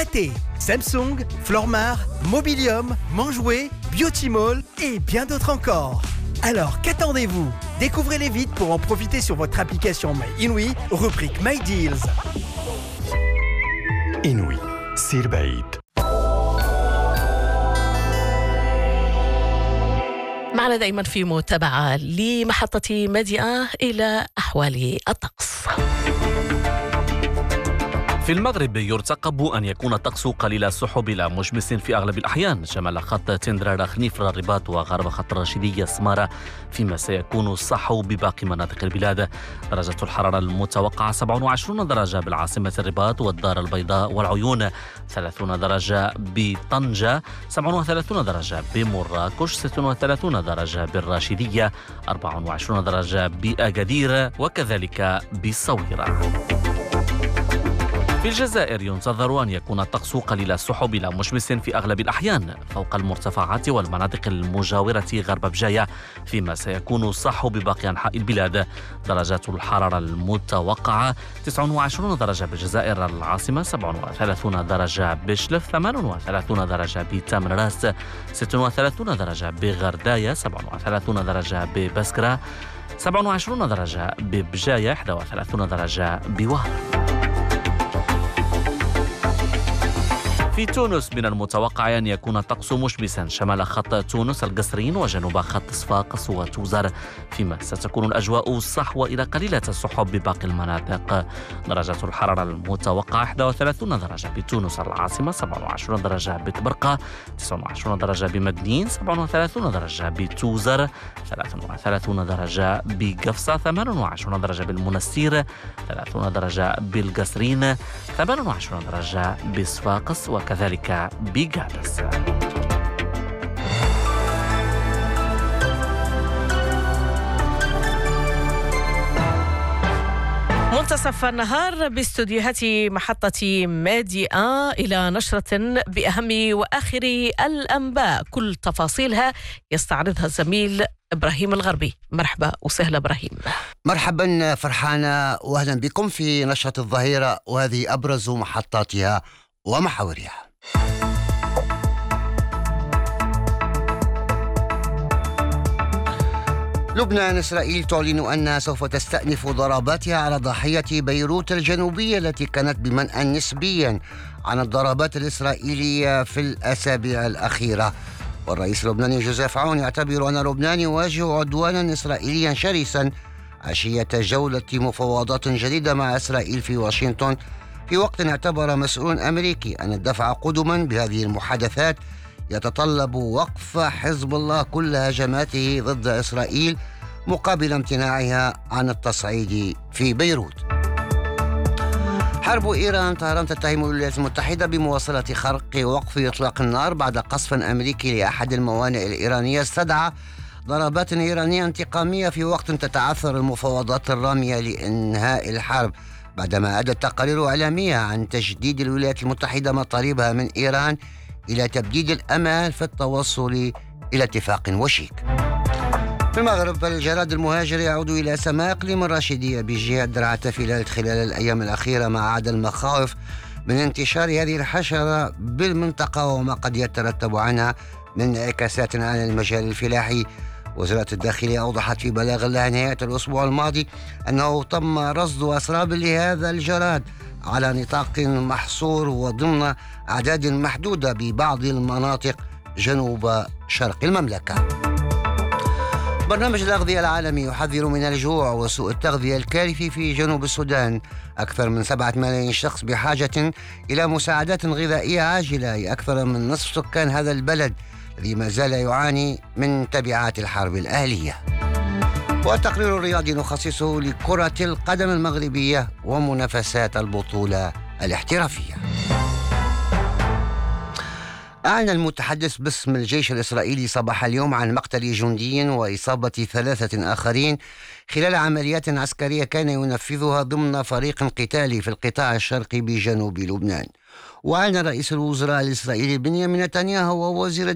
AT, Samsung, Flormar, Mobilium, Manjouet, Biotimol et bien d'autres encore. Alors qu'attendez-vous? Découvrez-les vite pour en profiter sur votre application My Inouï, rubrique My Deals. إنوي سير بعيد. معنا دائما في متابعة لمحطة مادية إلى أحوال الطقس. في المغرب يرتقب أن يكون الطقس قليل السحب إلى مشمس في أغلب الأحيان شمال خط تندرا خنيفر الرباط وغرب خط الرشيدية سمارة، فيما سيكون الصحو بباقي مناطق البلاد. درجة الحرارة المتوقعة 27 درجة بالعاصمة الرباط والدار البيضاء والعيون، 30 درجة بطنجة، 37 درجة بمراكش، 36 درجة بالراشدية، 24 درجة بأكادير وكذلك بالصويرة. في الجزائر ينتظر أن يكون الطقس قليل السحب إلى مشمس في أغلب الأحيان فوق المرتفعات والمناطق المجاورة غرب بجاية، فيما سيكون الصحو بباقي أنحاء البلاد. درجات الحرارة المتوقعة 29 درجة بالجزائر العاصمة، 37 درجة بشلف، 38 درجة بتامراس، 36 درجة بغرداية، 37 درجة ببسكرة، 27 درجة ببجاية، 31 درجة بوهران. في تونس من المتوقع أن يكون الطقس مشمسا شمال خط تونس القصرين وجنوب خط صفاقس وتوزر، فيما ستكون الأجواء صحوة إلى قليلة السحب بباقي المناطق. درجة الحرارة المتوقعة 31 درجة بتونس العاصمة، 27 درجة بتبرقة، 29 درجة بمدنين، 37 درجة بتوزر، 33 درجة بقفصة، 28 درجة بالمنستير، 30 درجة بالقصرين، 28 درجة بصفاقس وكذلك بقادس. منتصف النهار باستوديوهات محطة مادية إلى نشرة بأهم وآخر الأنباء، كل تفاصيلها يستعرضها الزميل إبراهيم الغربي. مرحبا وسهلا إبراهيم. مرحبا فرحانة وأهلا بكم في نشرة الظهيرة، وهذه أبرز محطاتها ومحاورها. لبنان: إسرائيل تعلن أنها سوف تستأنف ضرباتها على ضاحية بيروت الجنوبية التي كانت بمنأى نسبيا عن الضربات الإسرائيلية في الأسابيع الأخيرة. والرئيس اللبناني جوزيف عون يعتبر أن لبنان يواجه عدوانا إسرائيليا شرسا عشية جولة مفاوضات جديدة مع إسرائيل في واشنطن، في وقت اعتبر مسؤول أمريكي أن الدفع قدما بهذه المحادثات يتطلب وقف حزب الله كل هجماته ضد إسرائيل مقابل امتناعها عن التصعيد في بيروت. حرب إيران: طهران تتهم الولايات المتحدة بمواصلة خرق وقف إطلاق النار بعد قصف أمريكي لأحد الموانئ الإيرانية استدعى ضربات إيرانية انتقامية في وقت تتعثر المفاوضات الرامية لإنهاء الحرب، بعدما أدت تقارير إعلامية عن تجديد الولايات المتحدة مطالبها من إيران إلى تبديد الأمل في التوصل إلى اتفاق وشيك. في المغرب: الجراد المهاجر يعود إلى سماء إقليم الراشدية بجهة درعا تفيلات خلال الأيام الأخيرة مع عدد المخاوف من انتشار هذه الحشرة بالمنطقة وما قد يترتب عنها من انعكاسات على المجال الفلاحي. وزارة الداخلية أوضحت في بلاغ لها نهاية الأسبوع الماضي أنه تم رصد أسراب لهذا الجراد على نطاق محصور وضمن أعداد محدودة ببعض المناطق جنوب شرق المملكة. برنامج الأغذية العالمي يحذر من الجوع وسوء التغذية الكارثي في جنوب السودان. أكثر من 7 ملايين شخص بحاجة إلى مساعدات غذائية عاجلة لأكثر من نصف سكان هذا البلد الذي ما زال يعاني من تبعات الحرب الأهلية. والتقرير الرياضي نخصصه لكرة القدم المغربية ومنافسات البطولة الاحترافية. أعلن المتحدث باسم الجيش الإسرائيلي صباح اليوم عن مقتل جندي وإصابة 3 آخرين خلال عمليات عسكرية كان ينفذها ضمن فريق قتالي في القطاع الشرقي بجنوب لبنان. وأعلن رئيس الوزراء الإسرائيلي بنيامين نتنياهو ووزير